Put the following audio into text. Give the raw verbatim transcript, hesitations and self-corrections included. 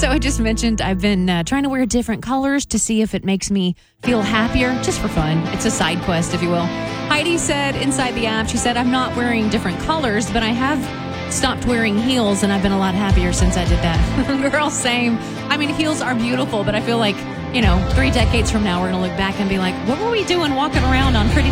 So I just mentioned I've been uh, trying to wear different colors to see if it makes me feel happier, just for fun. It's a side quest, if you will. Heidi said inside the app, she said, I'm not wearing different colors, but I have stopped wearing heels, and I've been a lot happier since I did that. Girl, same. I mean, heels are beautiful, but I feel like, you know, three decades from now, we're going to look back and be like, what were we doing walking around on Pretty